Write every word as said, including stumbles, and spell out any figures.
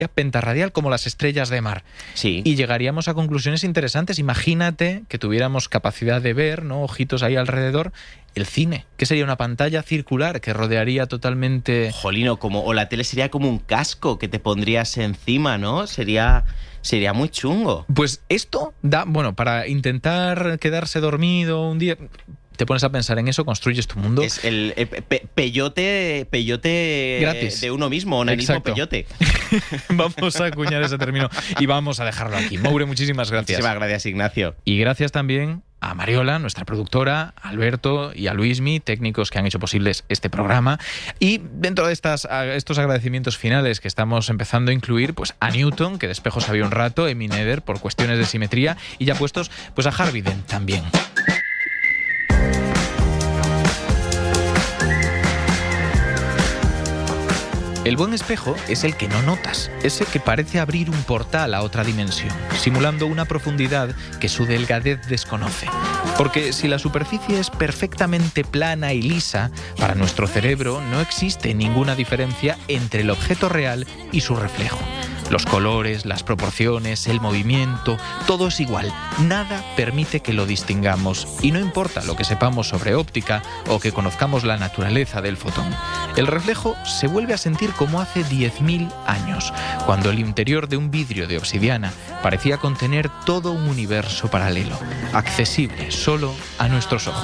pentarradial como las estrellas de mar. Sí. Y llegaríamos a conclusiones interesantes. Imagínate que tuviéramos capacidad de ver, ¿no? Ojitos ahí alrededor, el cine, que sería una pantalla circular que rodearía totalmente... Jolino, como, o la tele sería como un casco que te pondrías encima, ¿no? Sería, sería muy chungo. Pues esto da, bueno, para intentar quedarse dormido un día... Te pones a pensar en eso, construyes tu mundo. Es el eh, pe peyote, peyote gratis de uno mismo, onanismo Exacto. peyote. Vamos a acuñar ese término y vamos a dejarlo aquí. Moure, muchísimas gracias. Muchísimas gracias, Ignacio. Y gracias también a Mariola, nuestra productora, a Alberto y a Luismi, técnicos que han hecho posibles este programa. Y dentro de estas, estos agradecimientos finales que estamos empezando a incluir, pues a Newton, que de espejos había un rato, Emi Neder por cuestiones de simetría, y ya puestos, pues a Harvey Dent también. El buen espejo es el que no notas, ese que parece abrir un portal a otra dimensión, simulando una profundidad que su delgadez desconoce. Porque si la superficie es perfectamente plana y lisa, para nuestro cerebro no existe ninguna diferencia entre el objeto real y su reflejo. Los colores, las proporciones, el movimiento, todo es igual. Nada permite que lo distingamos. Y no importa lo que sepamos sobre óptica o que conozcamos la naturaleza del fotón. El reflejo se vuelve a sentir como hace diez mil años, cuando el interior de un vidrio de obsidiana parecía contener todo un universo paralelo, accesible solo a nuestros ojos.